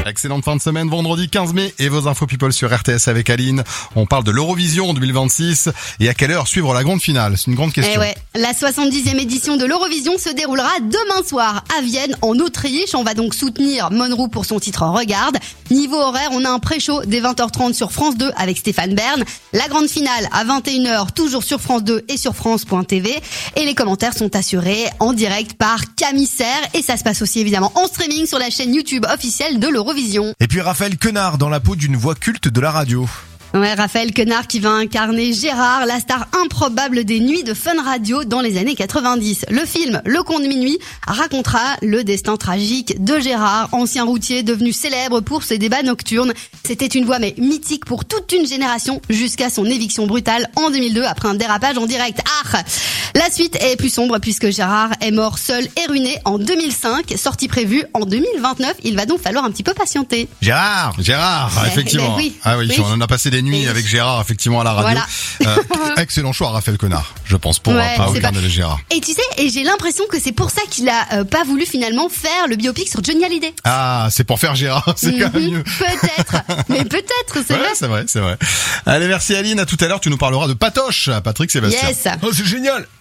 Excellente fin de semaine, vendredi 15 mai et vos infos people sur RTS avec Aline. On parle de l'Eurovision 2026 et à quelle heure suivre la grande finale? C'est une grande question. La 70e édition de l'Eurovision se déroulera demain soir à Vienne en Autriche. On va donc soutenir Monroe pour son titre Regarde. Niveau horaire, on a un pré-show dès 20h30 sur France 2 avec Stéphane Bern. La grande finale à 21h toujours sur France 2 et sur France.tv. Et les commentaires sont assurés en direct par Camille Serre et ça se passe aussi évidemment en streaming sur la chaîne YouTube officielle de l'Eurovision. Et puis Raphaël Quenard dans la peau d'une voix culte de la radio. Ouais, Raphaël Quenard qui va incarner Gérard, la star improbable des nuits de Fun Radio dans les années 90. Le film Le Conte de Minuit racontera le destin tragique de Gérard, ancien routier devenu célèbre pour ses débats nocturnes. C'était une voix mythique pour toute une génération jusqu'à son éviction brutale en 2002 après un dérapage en direct. La suite est plus sombre puisque Gérard est mort seul et ruiné en 2005, sortie prévue en 2029. Il va donc falloir un petit peu patienter. Gérard, effectivement. Oui, on en a passé des nuits avec Gérard, effectivement, à la radio. Voilà. Excellent choix, Raphaël Quenard, je pense, pour incarner le Gérard. Et tu sais, j'ai l'impression que c'est pour ça qu'il a pas voulu finalement faire le biopic sur Johnny Hallyday. Ah, c'est pour faire Gérard, c'est quand même mieux. Peut-être, c'est vrai. C'est vrai. Allez, merci Aline, à tout à l'heure, tu nous parleras de Patoche, Patrick Sébastien. Yes. Oh, c'est génial.